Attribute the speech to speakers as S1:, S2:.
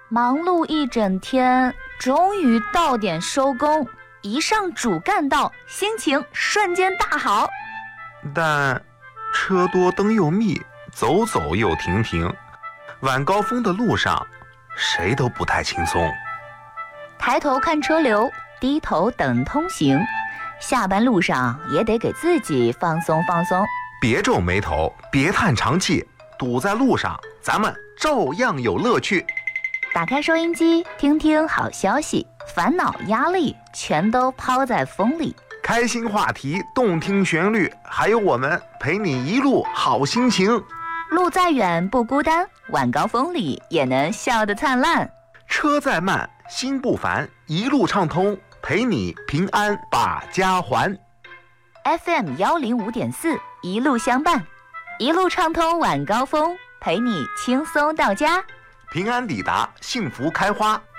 S1: 忙碌一整天，终于到点收工，一上主干道，心情瞬间大好。
S2: 但车多灯又密，走走又停停，晚高峰的路上谁都不太轻松。
S1: 抬头看车流，低头等通行，下班路上也得给自己放松放松。
S2: 别皱眉头，别叹长气，堵在路上咱们照样有乐趣。
S1: 打开收音机，听听好消息，烦恼压力全都抛在风里。
S2: 开心话题，动听旋律，还有我们陪你一路好心情。
S1: 路再远不孤单，晚高峰里也能笑得灿烂。
S2: 车再慢心不烦，一路畅通，陪你平安把家还。
S1: FM 105.4，一路相伴，一路畅通晚高峰，陪你轻松到家，
S2: 平安抵达，幸福开花。